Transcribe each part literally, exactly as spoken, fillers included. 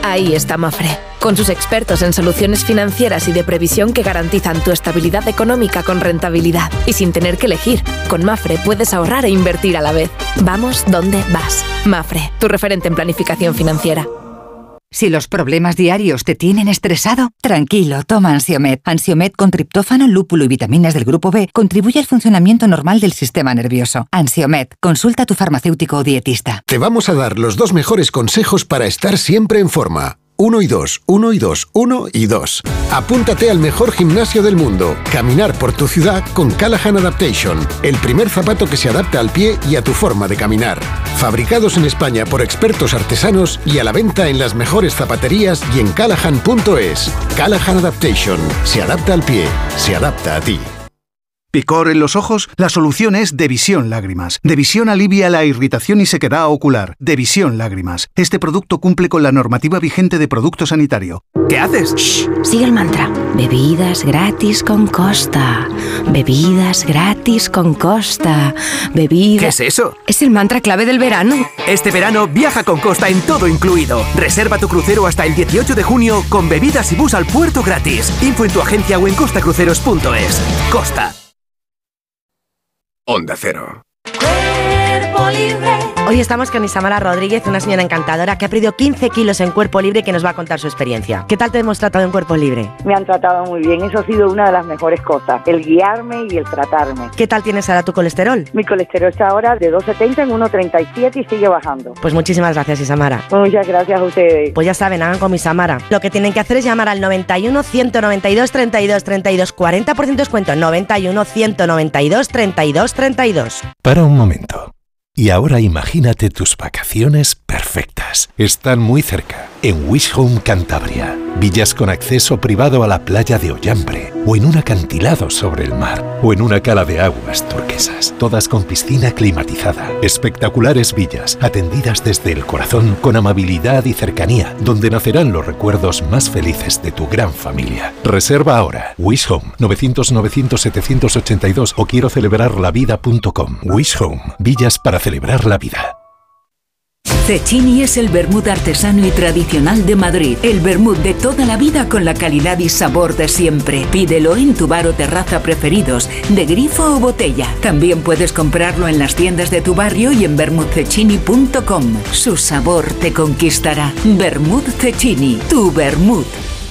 Ahí está Mapfre, con sus expertos en soluciones financieras y de previsión que garantizan tu estabilidad económica con rentabilidad. Y sin tener que elegir, con Mapfre puedes ahorrar e invertir a la vez. Vamos donde vas. Mapfre, tu referente en planificación financiera. Si los problemas diarios te tienen estresado, tranquilo, toma Ansiomed. Ansiomed con triptófano, lúpulo y vitaminas del grupo B contribuye al funcionamiento normal del sistema nervioso. Ansiomed, consulta a tu farmacéutico o dietista. Te vamos a dar los dos mejores consejos para estar siempre en forma. Uno y dos, uno y dos, uno y dos. Apúntate al mejor gimnasio del mundo. Caminar por tu ciudad con Callahan Adaptation. El primer zapato que se adapta al pie y a tu forma de caminar. Fabricados en España por expertos artesanos y a la venta en las mejores zapaterías y en callahan punto es. Callahan Adaptation. Se adapta al pie. Se adapta a ti. ¿Picor en los ojos? La solución es Devisión Lágrimas. Devisión alivia la irritación y sequedad ocular. Devisión Lágrimas. Este producto cumple con la normativa vigente de producto sanitario. ¿Qué haces? Shh, sigue el mantra. Bebidas gratis con Costa. Bebidas gratis con Costa. Bebidas... ¿Qué es eso? Es el mantra clave del verano. Este verano viaja con Costa en todo incluido. Reserva tu crucero hasta el dieciocho de junio con bebidas y bus al puerto gratis. Info en tu agencia o en costa cruceros punto es. Costa. Onda Cero. Cuerpo Libre. Hoy estamos con Isamara Rodríguez, una señora encantadora que ha perdido quince kilos en Cuerpo Libre y que nos va a contar su experiencia. ¿Qué tal te hemos tratado en Cuerpo Libre? Me han tratado muy bien, eso ha sido una de las mejores cosas, el guiarme y el tratarme. ¿Qué tal tienes ahora tu colesterol? Mi colesterol está ahora de dos setenta en uno treinta y siete y sigue bajando. Pues muchísimas gracias, Isamara. Muchas gracias a ustedes. Pues ya saben, hagan como Isamara. Lo que tienen que hacer es llamar al noventa y uno, ciento noventa y dos, treinta y dos, treinta y dos, cuarenta por ciento descuento, noventa y uno, ciento noventa y dos, treinta y dos, treinta y dos. Para un momento. Y ahora imagínate tus vacaciones perfectas. Están muy cerca, en Wish Home Cantabria. Villas con acceso privado a la playa de Ollambre, o en un acantilado sobre el mar, o en una cala de aguas turquesas, todas con piscina climatizada. Espectaculares villas, atendidas desde el corazón con amabilidad y cercanía, donde nacerán los recuerdos más felices de tu gran familia. Reserva ahora. Wish Home, novecientos, novecientos, setecientos ochenta y dos o quiero celebrar la vida punto com. Wish Home, villas para celebrar la vida. Cecchini es el vermut artesano y tradicional de Madrid. El vermut de toda la vida con la calidad y sabor de siempre. Pídelo en tu bar o terraza preferidos, de grifo o botella. También puedes comprarlo en las tiendas de tu barrio y en vermut cecchini punto com. Su sabor te conquistará. Vermut Cecchini, tu vermut.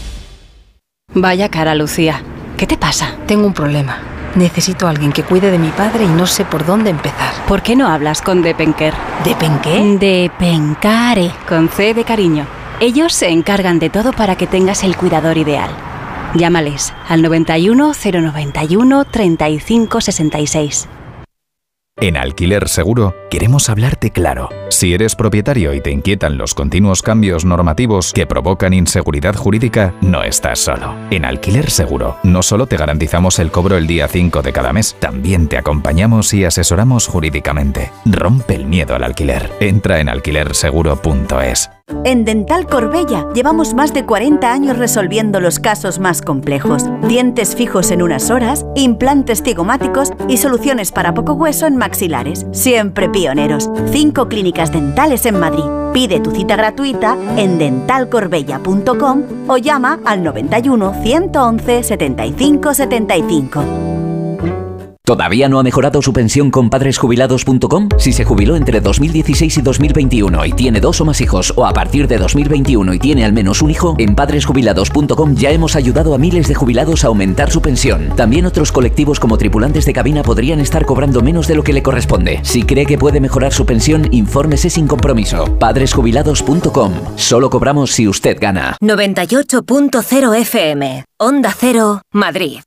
Vaya cara, Lucía. ¿Qué te pasa? Tengo un problema. Necesito a alguien que cuide de mi padre y no sé por dónde empezar. ¿Por qué no hablas con Depenker? ¿Depenqué? Depencare, con C de cariño. Ellos se encargan de todo para que tengas el cuidador ideal. Llámales al noventa y uno, cero noventa y uno, treinta y cinco sesenta y seis. En Alquiler Seguro queremos hablarte claro. Si eres propietario y te inquietan los continuos cambios normativos que provocan inseguridad jurídica, no estás solo. En Alquiler Seguro no solo te garantizamos el cobro el día cinco de cada mes, también te acompañamos y asesoramos jurídicamente. Rompe el miedo al alquiler. Entra en alquiler seguro punto es. En Dental Corbella llevamos más de cuarenta años resolviendo los casos más complejos. Dientes fijos en unas horas, implantes cigomáticos y soluciones para poco hueso en maxilares. Siempre pioneros. Cinco clínicas dentales en Madrid. Pide tu cita gratuita en dental corbella punto com o llama al noventa y uno, ciento once, setenta y cinco setenta y cinco. ¿Todavía no ha mejorado su pensión con padres jubilados punto com? Si se jubiló entre dos mil dieciséis y dos mil veintiuno y tiene dos o más hijos, o a partir de dos mil veintiuno y tiene al menos un hijo, en padres jubilados punto com ya hemos ayudado a miles de jubilados a aumentar su pensión. También otros colectivos como tripulantes de cabina podrían estar cobrando menos de lo que le corresponde. Si cree que puede mejorar su pensión, infórmese sin compromiso. padres jubilados punto com. Solo cobramos si usted gana. noventa y ocho punto cero F M. Onda Cero, Madrid.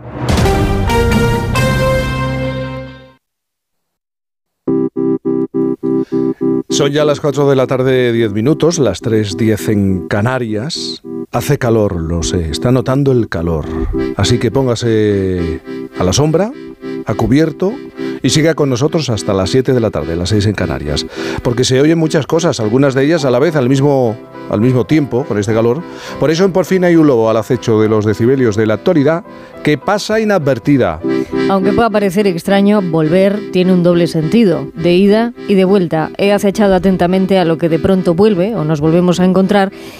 Son ya las cuatro de la tarde, diez minutos, las tres diez en Canarias. Hace calor, lo sé, está notando el calor. Así que póngase a la sombra, a cubierto, y siga con nosotros hasta las siete de la tarde, las seis en Canarias. Porque se oyen muchas cosas, algunas de ellas a la vez, al mismo, al mismo tiempo, con este calor. Por eso en Por fin hay un lobo al acecho de los decibelios de la actualidad que pasa inadvertida. Aunque pueda parecer extraño, volver tiene un doble sentido, de ida y de vuelta. He acechado atentamente a lo que de pronto vuelve, o nos volvemos a encontrar,